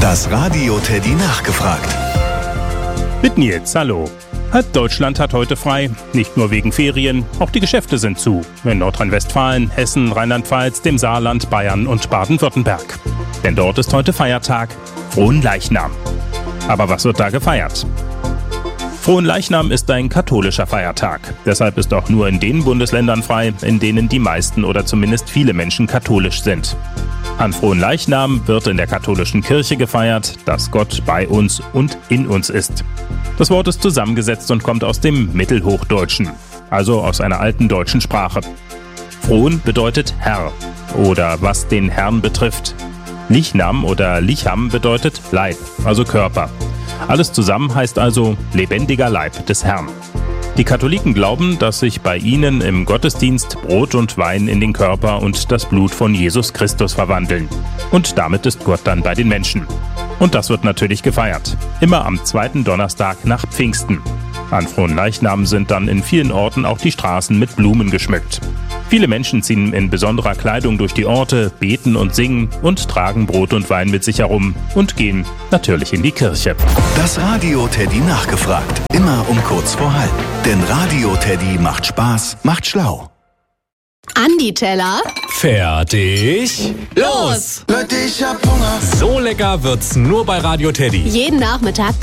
Das Radio Teddy nachgefragt. Mit Nils, hallo. Halb Deutschland hat heute frei. Nicht nur wegen Ferien, auch die Geschäfte sind zu. In Nordrhein-Westfalen, Hessen, Rheinland-Pfalz, dem Saarland, Bayern und Baden-Württemberg. Denn dort ist heute Feiertag, Fronleichnam. Aber was wird da gefeiert? Fronleichnam ist ein katholischer Feiertag. Deshalb ist auch nur in den Bundesländern frei, in denen die meisten oder zumindest viele Menschen katholisch sind. An Fronleichnam wird in der katholischen Kirche gefeiert, dass Gott bei uns und in uns ist. Das Wort ist zusammengesetzt und kommt aus dem Mittelhochdeutschen, also aus einer alten deutschen Sprache. Fron bedeutet Herr oder was den Herrn betrifft. Lichnam oder Licham bedeutet Leib, also Körper. Alles zusammen heißt also lebendiger Leib des Herrn. Die Katholiken glauben, dass sich bei ihnen im Gottesdienst Brot und Wein in den Körper und das Blut von Jesus Christus verwandeln. Und damit ist Gott dann bei den Menschen. Und das wird natürlich gefeiert. Immer am zweiten Donnerstag nach Pfingsten. An Fronleichnam sind dann in vielen Orten auch die Straßen mit Blumen geschmückt. Viele Menschen ziehen in besonderer Kleidung durch die Orte, beten und singen und tragen Brot und Wein mit sich herum und gehen natürlich in die Kirche. Das Radio Teddy nachgefragt. Immer um kurz vor halb. Denn Radio Teddy macht Spaß, macht schlau. Andi Teller. Fertig. Los! Leute, ich hab Hunger. So lecker wird's nur bei Radio Teddy. Jeden Nachmittag